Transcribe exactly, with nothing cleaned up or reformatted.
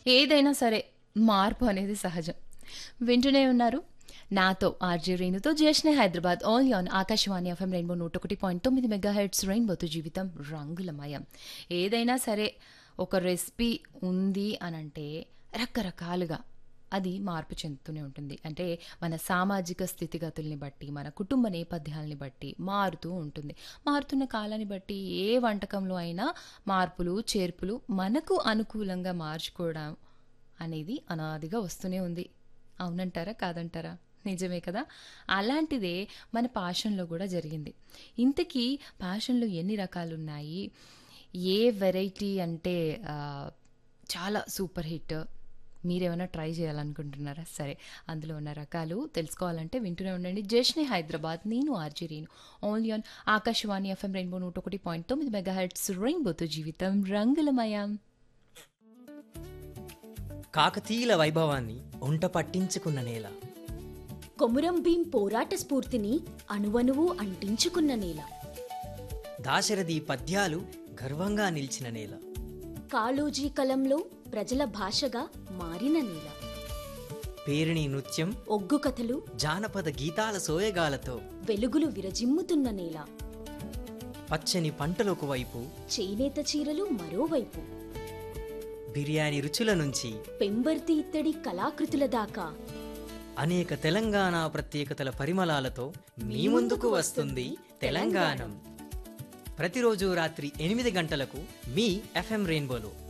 ఏదైనా సరే మార్పు అనేది సహజం. వింటూనే ఉన్నారు నాతో RJ రేణుతో జేష్నే Hyderabad only on Akashvani FM rainbow నూట ఒకటి పాయింట్ తొమ్మిది మెగా హెడ్స్ రెయిన్బోతో జీవితం రంగులమయం. ఏదైనా సరే ఒక రెసిపీ ఉంది అనంటే రకరకాలుగా అది మార్పు చెందుతూనే ఉంటుంది. అంటే మన సామాజిక స్థితిగతుల్ని బట్టి, మన కుటుంబ నేపథ్యాలని బట్టి మారుతూ ఉంటుంది. మారుతున్న కాలాన్ని బట్టి ఏ వంటకంలో అయినా మార్పులు చేర్పులు మనకు అనుకూలంగా మార్చుకోవడం అనేది అనాదిగా వస్తూనే ఉంది. అవునంటారా కాదంటారా? నిజమే కదా. అలాంటిదే మన పాషన్లో కూడా జరిగింది. ఇంతకీ పాషన్లో ఎన్ని రకాలున్నాయి, ఏ వెరైటీ అంటే ఆ, చాలా సూపర్ హిట్, మీరేమైనా ట్రై చేయాలనుకుంటున్నారా? సరే, అందులో ఉన్న రకాలు తెలుసుకోవాలంటే వింటూనే ఉండండి జేష్నే హైదరాబాద్. నేను RG Renu only on Akashvani FM rainbow నూట ఒకటి పాయింట్ తొమ్మిది మెగా హెడ్స్ రెయిన్బోతో జీవితం రంగులమయం. కాకతీయుల వైభవాన్ని ఒంట పట్టించుకున్న నేల, కొమురం భీం పోరాట స్ఫూర్తిని అణువణువు అంటించుకున్న నేల, దాశరథి పద్యాలు గర్వంగా నిలిచిన నేల, కాళోజీ కలంలో ప్రజల భాషగా మారిన నేల, పేరిణి నృత్యం, ఒగ్గు కథలు, జానపద గీతాల సోయగాలతో వెలుగులు విరజిమ్ముతున్న నేల, పచ్చని పంటలకు వైపు, చేనేత చీరలు మరోవైపు, బిర్యానీ రుచుల నుంచి పెంబర్తి ఇత్తడి కళాకృతుల దాకా అనేక తెలంగాణ ప్రత్యేకతల పరిమళాలతో మీ ముందుకు వస్తుంది తెలంగాణం. ప్రతిరోజు రాత్రి ఎనిమిది గంటలకు మీ ఎఫ్ఎం రెయిన్బోలో.